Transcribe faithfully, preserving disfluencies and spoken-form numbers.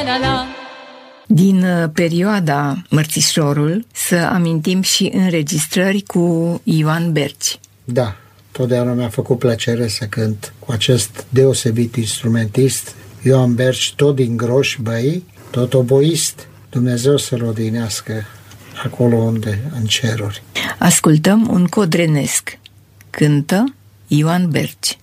la la. Din perioada Mărțișorul să amintim și înregistrări cu Ioan Berci. Da, totdeauna mi-a făcut plăcere să cânt cu acest deosebit instrumentist, Ioan Berci, tot din Groși Băi, tot oboist. Dumnezeu să-l odinească acolo unde, în ceruri. Ascultăm un codrenesc. Cântă Ioan Berci.